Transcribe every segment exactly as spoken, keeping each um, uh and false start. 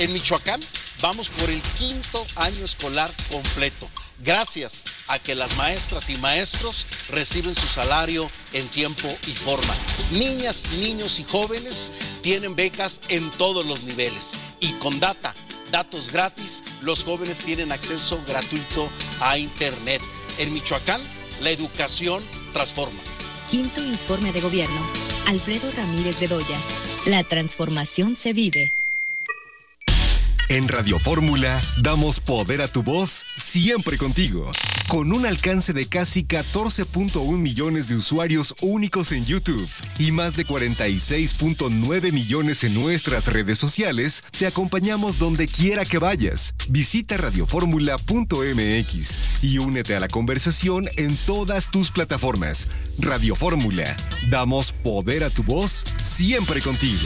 En Michoacán vamos por el quinto año escolar completo, gracias a que las maestras y maestros reciben su salario en tiempo y forma. Niñas, niños y jóvenes tienen becas en todos los niveles y con data, datos gratis, los jóvenes tienen acceso gratuito a Internet. En Michoacán, la educación transforma. Quinto informe de gobierno. Alfredo Ramírez Bedoya. La transformación se vive. En Radio Fórmula damos poder a tu voz siempre contigo. Con un alcance de casi catorce punto uno millones de usuarios únicos en YouTube y más de cuarenta y seis punto nueve millones en nuestras redes sociales, te acompañamos donde quiera que vayas. Visita radioformula punto m x y únete a la conversación en todas tus plataformas. Radio Fórmula, damos poder a tu voz siempre contigo.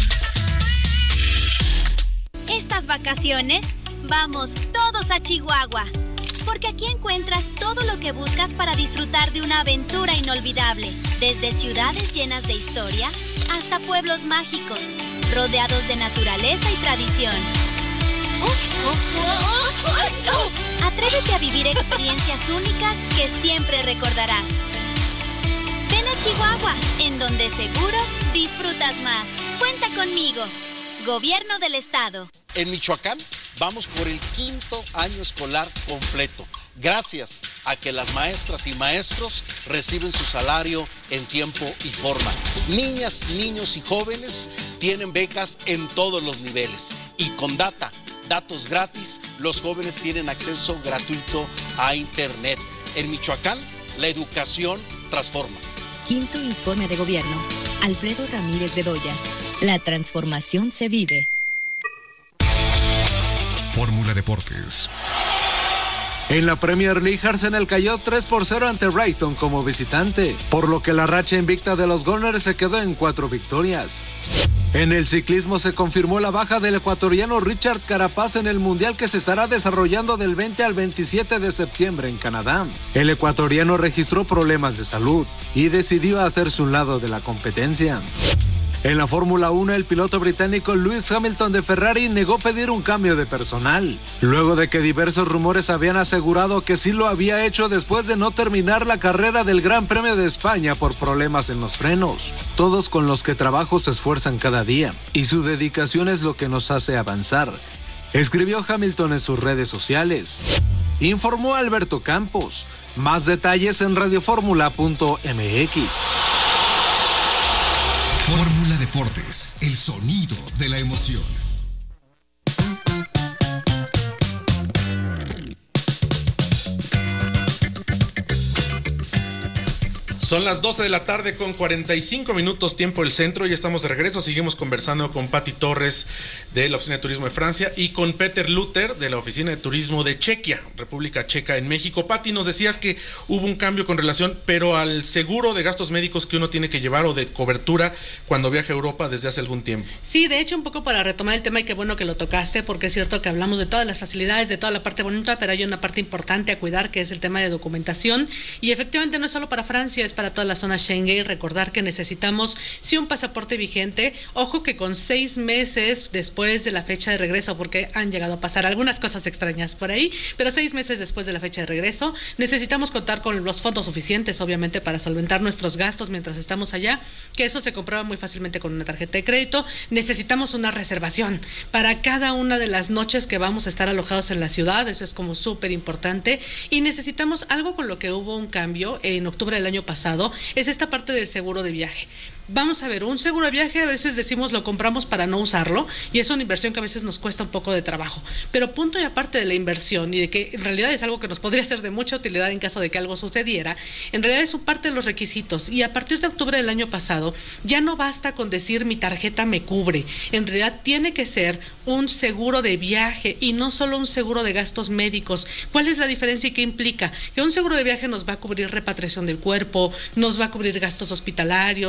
Estas vacaciones, vamos todos a Chihuahua, porque aquí encuentras todo lo que buscas para disfrutar de una aventura inolvidable, desde ciudades llenas de historia hasta pueblos mágicos, rodeados de naturaleza y tradición. Atrévete a vivir experiencias únicas que siempre recordarás. Ven a Chihuahua, en donde seguro disfrutas más. Cuenta conmigo. Gobierno del Estado. En Michoacán vamos por el quinto año escolar completo, gracias a que las maestras y maestros reciben su salario en tiempo y forma. Niñas, niños y jóvenes tienen becas en todos los niveles y con data, datos gratis, los jóvenes tienen acceso gratuito a Internet. En Michoacán, la educación transforma. Quinto informe de gobierno. Alfredo Ramírez Bedoya. La transformación se vive. Fórmula Deportes. En la Premier League, Arsenal cayó tres por cero ante Brighton como visitante, por lo que la racha invicta de los Gunners se quedó en cuatro victorias. En el ciclismo se confirmó la baja del ecuatoriano Richard Carapaz en el Mundial que se estará desarrollando del veinte al veintisiete de septiembre en Canadá. El ecuatoriano registró problemas de salud y decidió hacerse un lado de la competencia. En la Fórmula uno, el piloto británico Lewis Hamilton de Ferrari negó pedir un cambio de personal, luego de que diversos rumores habían asegurado que sí lo había hecho después de no terminar la carrera del Gran Premio de España por problemas en los frenos. Todos con los que trabajo se esfuerzan cada día, y su dedicación es lo que nos hace avanzar, escribió Hamilton en sus redes sociales. Informó Alberto Campos. Más detalles en radioformula punto m x. Fórmula Deportes, el sonido de la emoción. Son las doce de la tarde con cuarenta y cinco minutos tiempo del centro y estamos de regreso. Seguimos conversando con Pati Torres de la Oficina de Turismo de Francia y con Peter Luther de la Oficina de Turismo de Chequia, República Checa en México. Pati, nos decías que hubo un cambio con relación, pero al seguro de gastos médicos que uno tiene que llevar o de cobertura cuando viaja a Europa desde hace algún tiempo. Sí, de hecho, un poco para retomar el tema, y qué bueno que lo tocaste, porque es cierto que hablamos de todas las facilidades, de toda la parte bonita, pero hay una parte importante a cuidar, que es el tema de documentación, y efectivamente no es solo para Francia, es para toda la zona Schengen. Recordar que necesitamos sí un pasaporte vigente, ojo que con seis meses después de la fecha de regreso, porque han llegado a pasar algunas cosas extrañas por ahí, pero seis meses después de la fecha de regreso necesitamos contar con los fondos suficientes, obviamente, para solventar nuestros gastos mientras estamos allá, que eso se comprueba muy fácilmente con una tarjeta de crédito. Necesitamos una reservación para cada una de las noches que vamos a estar alojados en la ciudad, eso es como súper importante, y necesitamos algo con lo que hubo un cambio en octubre del año pasado, es esta parte del seguro de viaje. Vamos a ver, un seguro de viaje a veces decimos lo compramos para no usarlo, y es una inversión que a veces nos cuesta un poco de trabajo, pero punto y aparte de la inversión y de que en realidad es algo que nos podría ser de mucha utilidad en caso de que algo sucediera, en realidad es un parte de los requisitos, y a partir de octubre del año pasado ya no basta con decir mi tarjeta me cubre, en realidad tiene que ser un seguro de viaje y no solo un seguro de gastos médicos. ¿Cuál es la diferencia y qué implica? Que un seguro de viaje nos va a cubrir repatriación del cuerpo, nos va a cubrir gastos hospitalarios, nos va a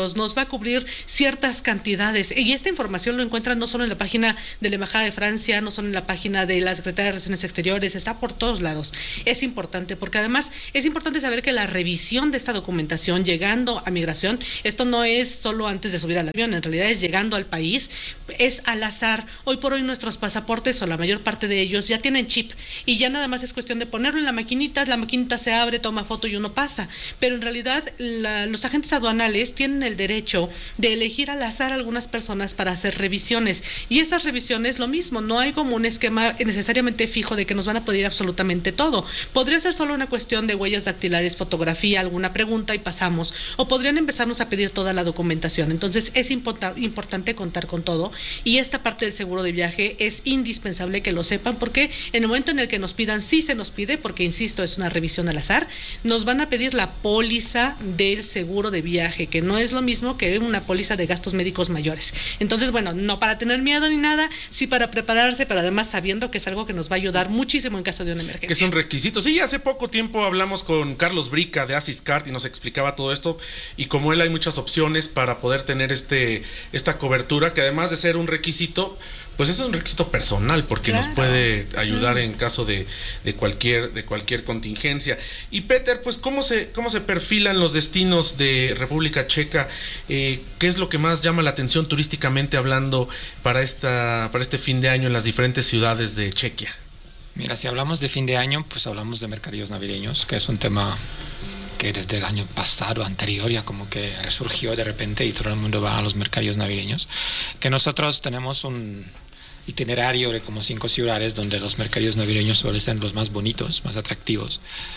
cubrir ciertas cantidades. Y esta información lo encuentran no solo en la página de la Embajada de Francia, no solo en la página de la Secretaría de Relaciones Exteriores, está por todos lados. Es importante, porque además es importante saber que la revisión de esta documentación llegando a migración, esto no es solo antes de subir al avión, en realidad es llegando al país, es al azar. Hoy por hoy nuestros pasaportes, o la mayor parte de ellos, ya tienen chip y ya nada más es cuestión de ponerlo en la maquinita, la maquinita se abre, toma foto y uno pasa. Pero en realidad la, los agentes aduanales tienen el derecho de elegir al azar a algunas personas para hacer revisiones, y esas revisiones lo mismo, no hay como un esquema necesariamente fijo de que nos van a pedir absolutamente todo. Podría ser solo una cuestión de huellas dactilares, fotografía, alguna pregunta y pasamos, o podrían empezarnos a pedir toda la documentación. Entonces es import- importante contar con todo, y esta parte del seguro de viaje es indispensable que lo sepan, porque en el momento en el que nos pidan, sí se nos pide, porque insisto, es una revisión al azar, nos van a pedir la póliza del seguro de viaje, que no es lo mismo que una póliza de gastos médicos mayores. Entonces, bueno, no para tener miedo ni nada, sí para prepararse, pero además sabiendo que es algo que nos va a ayudar muchísimo en caso de una emergencia. Que es un requisito. Sí, hace poco tiempo hablamos con Carlos Brica de Assistcard y nos explicaba todo esto, y como él hay muchas opciones para poder tener este esta cobertura, que además de ser un requisito, pues es un requisito personal, porque claro, nos puede ayudar mm. en caso de, de cualquier de cualquier contingencia. Y Peter, pues cómo se cómo se perfilan los destinos de República Checa, eh, qué es lo que más llama la atención turísticamente hablando para esta para este fin de año en las diferentes ciudades de Chequia. Mira, si hablamos de fin de año, pues hablamos de mercadillos navideños, que es un tema que desde el año pasado, anterior, ya como que resurgió de repente y todo el mundo va a los mercadillos navideños. Que nosotros tenemos un itinerario de como cinco ciudades donde los mercadillos navideños suelen ser los más bonitos, más atractivos,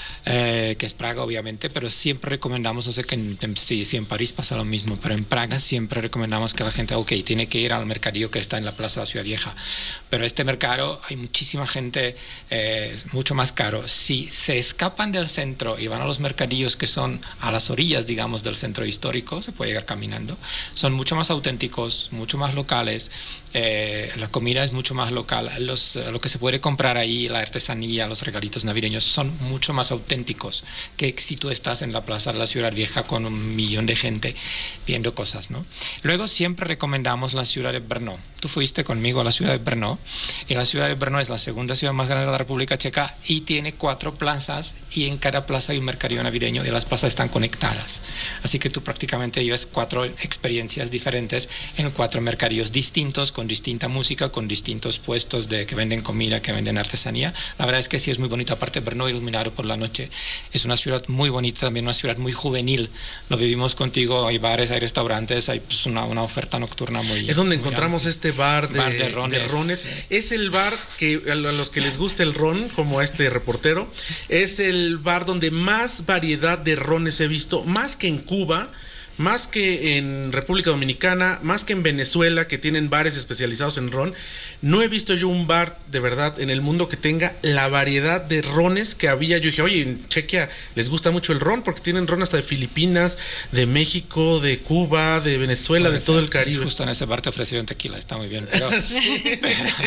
eh, que es Praga obviamente, pero siempre recomendamos, no sé que en, si, si en París pasa lo mismo, pero en Praga siempre recomendamos que la gente, ok, tiene que ir al mercadillo que está en la Plaza de la Ciudad Vieja, pero este mercado hay muchísima gente, eh, es mucho más caro. Si se escapan del centro y van a los mercadillos que son a las orillas, digamos, del centro histórico, se puede llegar caminando, son mucho más auténticos, mucho más locales, eh, la comida es mucho más local, los, lo que se puede comprar ahí, la artesanía, los regalitos navideños son mucho más auténticos que si tú estás en la Plaza de la Ciudad Vieja con un millón de gente viendo cosas, ¿no? Luego siempre recomendamos la ciudad de Brno. Tú fuiste conmigo a la ciudad de Brno, y la ciudad de Brno es la segunda ciudad más grande de la República Checa y tiene cuatro plazas, y en cada plaza hay un mercadillo navideño y las plazas están conectadas, así que tú prácticamente llevas cuatro experiencias diferentes en cuatro mercadillos distintos, con distinta música, con distintos puestos de que venden comida, que venden artesanía. La verdad es que sí es muy bonito, aparte Brno iluminado por la noche, es una ciudad muy bonita, también una ciudad muy juvenil, lo vivimos contigo, hay bares, hay restaurantes, hay pues una, una oferta nocturna muy... Es donde muy encontramos amplia. este bar de, bar de rones, de rones. Sí. Es el bar que a los que les gusta el ron, como a este reportero, es el bar donde más variedad de rones he visto, más que en Cuba, más que en República Dominicana, más que en Venezuela, que tienen bares especializados en ron. No he visto yo un bar de verdad en el mundo que tenga la variedad de rones que había. Yo dije, oye, en Chequia les gusta mucho el ron, porque tienen ron hasta de Filipinas, de México, de Cuba, de Venezuela, Puede de todo ser. el Caribe. Justo en ese bar te ofrecieron tequila, está muy bien. Pero, sí.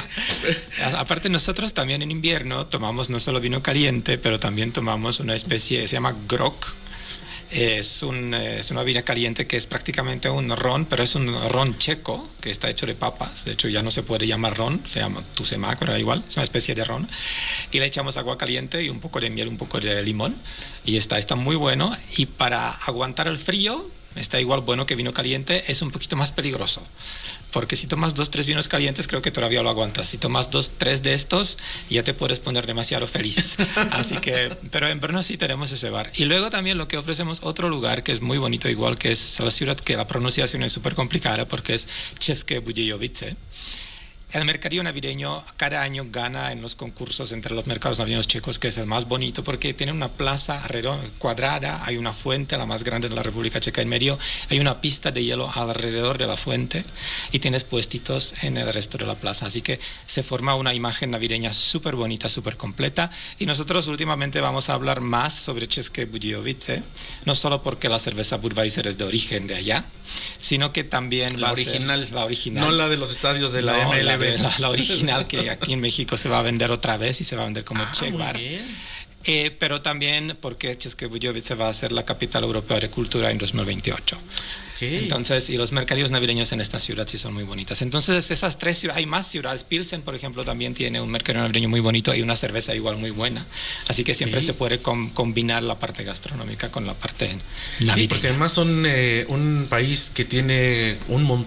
pero aparte nosotros también en invierno tomamos no solo vino caliente, pero también tomamos una especie, se llama grog. Es, un, es una bebida caliente que es prácticamente un ron, pero es un ron checo que está hecho de papas. De hecho ya no se puede llamar ron, se llama Tusemak, pero da igual, es una especie de ron. Y le echamos agua caliente y un poco de miel, un poco de limón, y está, está muy bueno. Y para aguantar el frío está igual bueno que vino caliente, es un poquito más peligroso, porque si tomas dos, tres vinos calientes creo que todavía lo aguantas. Si tomas dos, tres de estos ya te puedes poner demasiado feliz. Así que, pero en Brno sí tenemos ese bar. Y luego también lo que ofrecemos, otro lugar que es muy bonito, igual que es la ciudad, que la pronunciación es súper complicada porque es České Budějovice. El mercadillo navideño cada año gana en los concursos entre los mercados navideños checos, que es el más bonito porque tiene una plaza cuadrada, hay una fuente, la más grande de la República Checa en medio, hay una pista de hielo alrededor de la fuente y tienes puestitos en el resto de la plaza, así que se forma una imagen navideña súper bonita, súper completa. Y nosotros últimamente vamos a hablar más sobre České Budějovice, no solo porque la cerveza Budweiser es de origen de allá, sino que también la va original, a ser la original, no la de los estadios de la no, M L B. La, la, la original, que aquí en México se va a vender otra vez y se va a vender como ah, Czech Bar. eh, pero también porque České-Budějovice va a ser la capital europea de cultura en dos mil veintiocho. Okay. Entonces, y los mercadillos navideños en esta ciudad sí son muy bonitas. Entonces, esas tres ciudades, hay más ciudades. Pilsen, por ejemplo, también tiene un mercadillo navideño muy bonito y una cerveza igual muy buena. Así que siempre sí. se puede com- combinar la parte gastronómica con la parte navideña. Sí, porque además son eh, un país que tiene un montón